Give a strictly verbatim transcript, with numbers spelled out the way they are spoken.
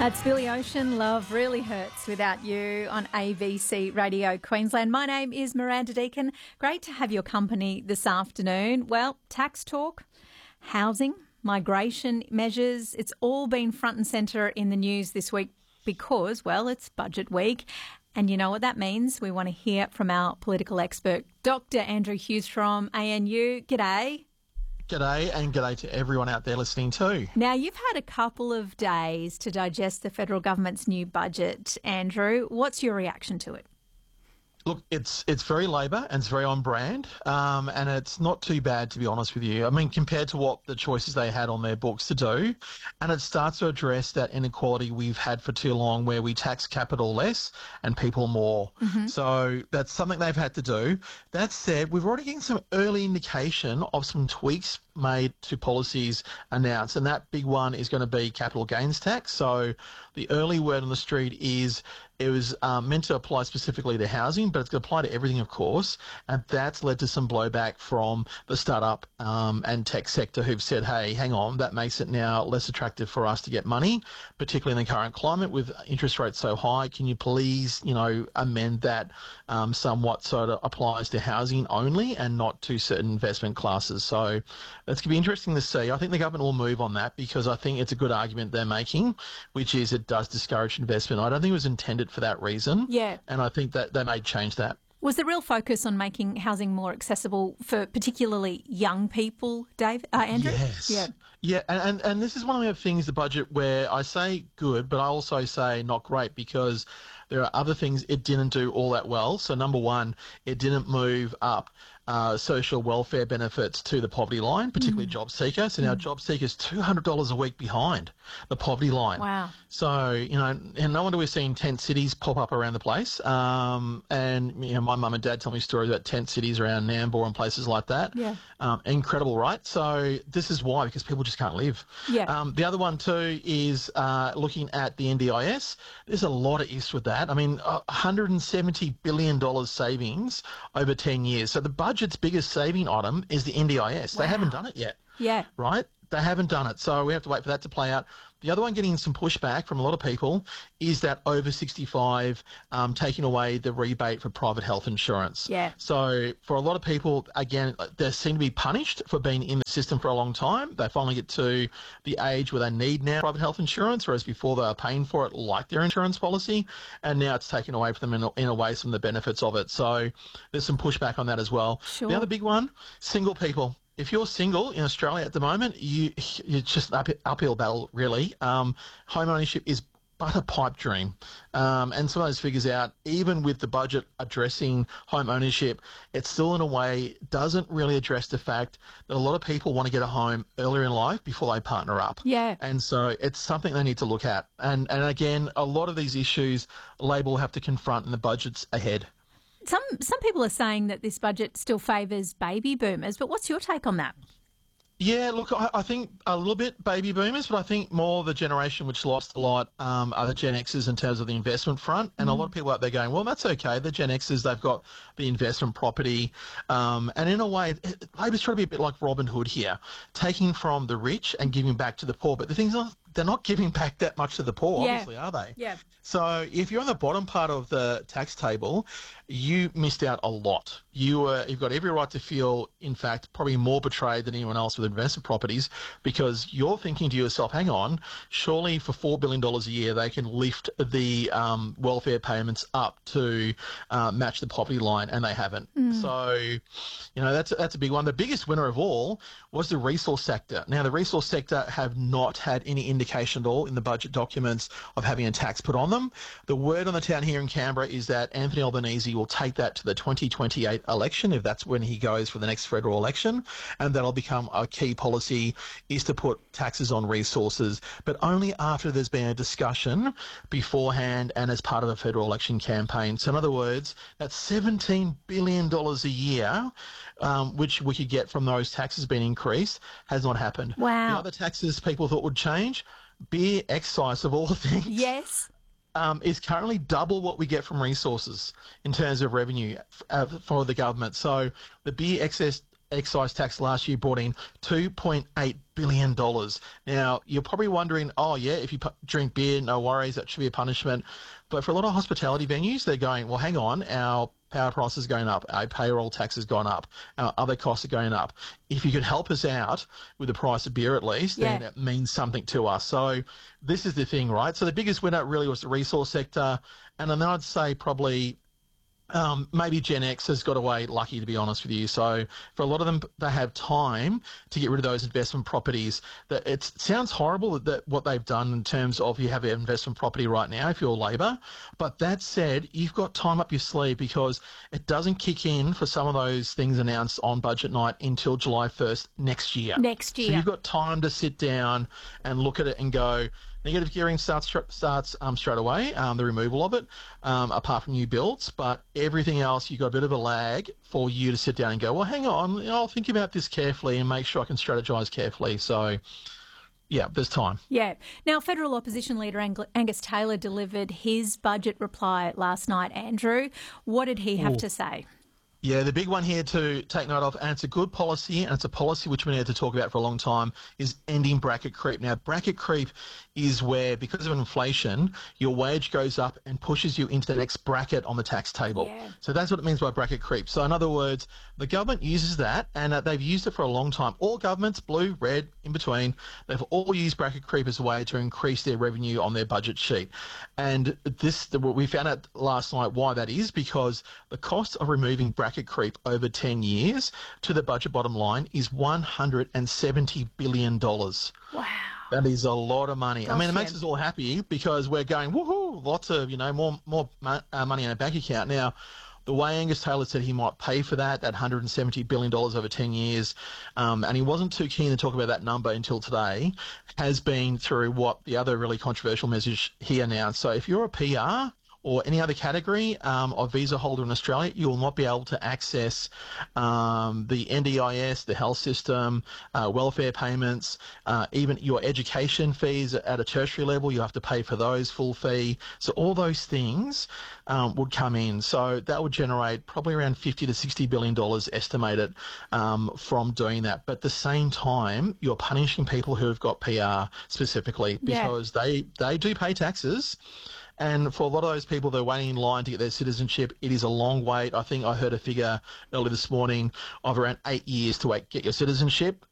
That's Billy Ocean. Love really hurts without you on A B C Radio Queensland. My name is Miranda Deacon. Great to have your company this afternoon. Well, tax talk, housing, migration measures, it's all been front and centre in the news this week because, well, it's budget week. And you know what that means. We want to hear from our political expert, Doctor Andrew Hughes from A N U. G'day. G'day, and g'day to everyone out there listening too. Now, you've had a couple of days to digest the federal government's new budget, Andrew. What's your reaction to it? Look, it's it's very Labor and it's very on brand, um, and it's not too bad, to be honest with you. I mean, compared to what the choices they had on their books to do, and it starts to address that inequality we've had for too long where we tax capital less and people more. Mm-hmm. So that's something they've had to do. That said, we've already getting some early indication of some tweaks made to policies announced, and that big one is going to be capital gains tax. So the early word on the street is it was um, meant to apply specifically to housing, but it's going to apply to everything, of course, and that's led to some blowback from the startup um, and tech sector who've said, hey, hang on, that makes it now less attractive for us to get money, particularly in the current climate with interest rates so high. Can you please, you know, amend that um, somewhat so it applies to housing only and not to certain investment classes? So that's going to be interesting to see. I think the government will move on that because I think it's a good argument they're making, which is it does discourage investment. I don't think it was intended for that reason. Yeah. And I think that they may change that. Was the real focus on making housing more accessible for particularly young people, Dave, uh, Andrew? Yes. Yeah. Yeah, and, and, and this is one of the things, the budget, where I say good, but I also say not great because there are other things it didn't do all that well. So number one, it didn't move up uh, social welfare benefits to the poverty line, particularly mm. job seeker. So now mm. job seekers two hundred dollars a week behind the poverty line. Wow. So, you know, and no wonder we're seeing tent cities pop up around the place. Um, and, you know, my mum and dad tell me stories about tent cities around Nambour and places like that. Yeah. Um, incredible, right? So this is why, because people just can't live. Yeah. Um, the other one too is uh, looking at the N D I S. There's a lot of ifs with that. I mean, uh, one hundred seventy billion dollars savings over ten years. So the budget's biggest saving item is the N D I S. Wow. They haven't done it yet. Yeah. Right? They haven't done it. So we have to wait for that to play out. The other one getting some pushback from a lot of people is that over sixty-five um, taking away the rebate for private health insurance. Yeah. So for a lot of people, again, they seem to be punished for being in the system for a long time. They finally get to the age where they need now private health insurance, whereas before they were paying for it like their insurance policy, and now it's taken away from them in a, in a way some of the benefits of it. So there's some pushback on that as well. Sure. The other big one, single people. If you're single in Australia at the moment, you you're just an up, uphill battle, really. Um, home ownership is but a pipe dream. Um, and some of those figures out, even with the budget addressing home ownership, it still in a way doesn't really address the fact that a lot of people want to get a home earlier in life before they partner up. Yeah. And so it's something they need to look at. And, and again, a lot of these issues Labor will have to confront in the budgets ahead. Some some people are saying that this budget still favours baby boomers, but what's your take on that? Yeah, look, I, I think a little bit baby boomers, but I think more the generation which lost a lot um, are the Gen Xers in terms of the investment front. And mm. a lot of people out there going, well, that's okay. The Gen Xers, they've got the investment property. Um, and in a way, Labor's trying to be a bit like Robin Hood here, taking from the rich and giving back to the poor. But the thing's not, they're not giving back that much to the poor, yeah. obviously, are they? Yeah. So if you're on the bottom part of the tax table, you missed out a lot. You uh, you've got every right to feel, in fact, probably more betrayed than anyone else with investment properties because you're thinking to yourself, hang on, surely for four billion dollars a year they can lift the um, welfare payments up to uh, match the poverty line, and they haven't. Mm. So, you know, that's, that's a big one. The biggest winner of all was the resource sector. Now, the resource sector have not had any indication at all in the budget documents of having a tax put on them. The word on the town here in Canberra is that Anthony Albanese will take that to the twenty twenty-eight election, if that's when he goes for the next federal election, and that'll become a key policy, is to put taxes on resources, but only after there's been a discussion beforehand and as part of a federal election campaign. So in other words, that's seventeen billion dollars a year, um, which we could get from those taxes being increased, has not happened. Wow. The other taxes people thought would change, beer excise of all things. Yes. Um, is currently double what we get from resources in terms of revenue uh, for the government. So the beer excess excise tax last year brought in two point eight billion dollars. Now, you're probably wondering, oh, yeah, if you pu- drink beer, no worries, that should be a punishment. But for a lot of hospitality venues, they're going, well, hang on, our power price is going up, our payroll tax has gone up, our other costs are going up. If you could help us out with the price of beer at least, Yeah. then it means something to us. So this is the thing, right? So the biggest winner really was the resource sector. And then I'd say probably Um, maybe Gen X has got away lucky, to be honest with you. So for a lot of them, they have time to get rid of those investment properties. That it sounds horrible that, that what they've done in terms of you have an investment property right now if you're Labor. But that said, you've got time up your sleeve because it doesn't kick in for some of those things announced on budget night until July first next year. Next year. So you've got time to sit down and look at it and go, negative gearing starts starts um, straight away, um, the removal of it, um, apart from new builds. But everything else, you've got a bit of a lag for you to sit down and go, well, hang on, you know, I'll think about this carefully and make sure I can strategise carefully. So, yeah, there's time. Yeah. Now, federal opposition leader Ang- Angus Taylor delivered his budget reply last night. Andrew, what did he have Ooh. to say? Yeah, the big one here to take note of, and it's a good policy, and it's a policy which we need to talk about for a long time, is ending bracket creep. Now, bracket creep is where, because of inflation, your wage goes up and pushes you into the next bracket on the tax table. Yeah. So that's what it means by bracket creep. So in other words, the government uses that, and uh, they've used it for a long time. All governments, blue, red, in between, they've all used bracket creep as a way to increase their revenue on their budget sheet. And this, we found out last night why that is, because the cost of removing bracket creep over ten years to the budget bottom line is one hundred seventy billion dollars. Wow. That is a lot of money. Gosh, I mean, it yeah. makes us all happy because we're going, woohoo, lots of, you know, more more mo- uh, money in our bank account. Now, the way Angus Taylor said he might pay for that, that one hundred seventy billion dollars over ten years, um, and he wasn't too keen to talk about that number until today, has been through what the other really controversial message he announced. So if you're a P R or any other category um, of visa holder in Australia, you will not be able to access um, the N D I S, the health system, uh, welfare payments, uh, even your education fees at a tertiary level. You have to pay for those full fee. So all those things um, would come in. So that would generate probably around fifty to sixty billion dollars estimated um, from doing that. But at the same time, you're punishing people who have got P R specifically Yeah. because they, they do pay taxes. And for a lot of those people that are waiting in line to get their citizenship, it is a long wait. I think I heard a figure earlier this morning of around eight years to wait, get your citizenship.